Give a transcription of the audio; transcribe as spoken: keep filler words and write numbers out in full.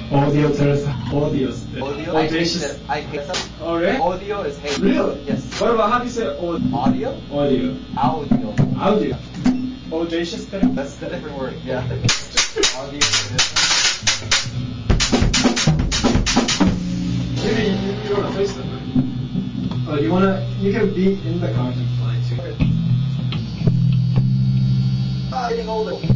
Audio テレサ Audio って Audio. I hate Audacious. that. I hate that. Oh, really? Audio is hate. Really? Yes. What about how do you say au- Audio? audio? Audio. Audio. Audacious テレ That's a different word. Yeah. Audio is. Maybe you, you don't want to face them. Right? Oh, you want to? You can be in the car and fly too. I'm getting older.